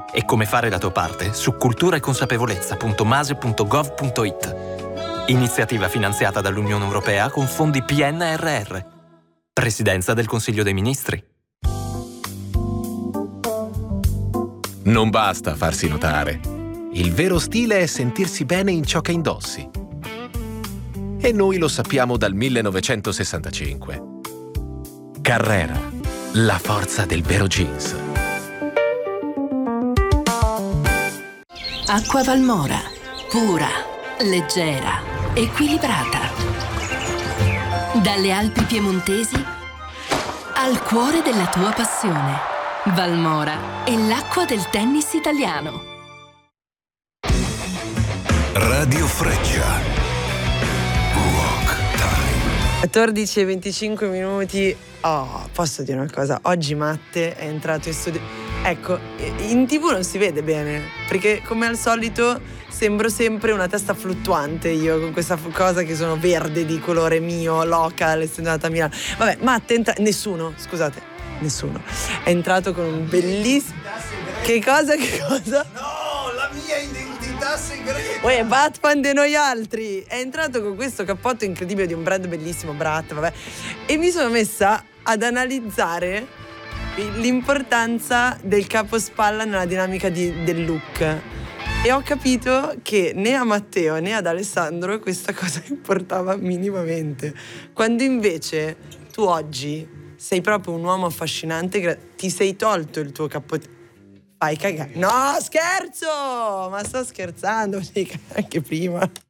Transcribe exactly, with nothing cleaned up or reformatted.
e come fare la tua parte su cultura e consapevolezza punto mase punto gov punto it. Iniziativa finanziata dall'Unione Europea con fondi P N R R. Presidenza del Consiglio dei Ministri. Non basta farsi notare. Il vero stile è sentirsi bene in ciò che indossi. E noi lo sappiamo dal millenovecentosessantacinque. Carrera, la forza del vero jeans. Acqua Valmora, pura, leggera, equilibrata. Dalle Alpi piemontesi al cuore della tua passione. Valmora è l'acqua del tennis italiano. Radio Freccia. Rock Time. quattordici e venticinque minuti. Oh, posso dire una cosa? Oggi Matte è entrato in studio. Ecco, in tivù non si vede bene, perché come al solito sembro sempre una testa fluttuante io, con questa cosa che sono verde di colore mio, local, essendo andata a Milano. Vabbè, Matte entra... Nessuno, scusate, nessuno. È entrato con un bellissimo... Che cosa, che cosa? No, la mia identità segreta. Uè, Batman de noi altri. È entrato con questo cappotto incredibile di un brand bellissimo, Brat, vabbè. E mi sono messa ad analizzare l'importanza del capospalla nella dinamica di, del look. E ho capito che né a Matteo né ad Alessandro questa cosa importava minimamente. Quando invece tu oggi sei proprio un uomo affascinante, ti sei tolto il tuo cappotto. Fai cagare. No, scherzo! Ma sto scherzando, sì, anche prima.